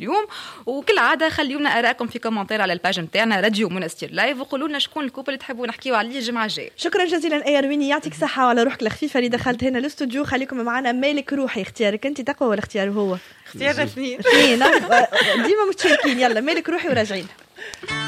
اليوم. وكل عاده خليونا ارائكم في كومنتير على الباج نتاعنا راديو منستير لايف، وقولوا لنا شكون الكوب اللي تحبوا نحكيوا عليه الجمعه الجايه. شكرا جزيلا ايا رويني، يعطيك صحه وعلى روحك الخفيفه اللي دخلت هنا الاستوديو. خليكم معنا. مالك روحي، اختيارك انت تقوى ولا اختياره هو؟ اختيار اثنين ديما متشاركين. يلا مالك روحي وراجعين.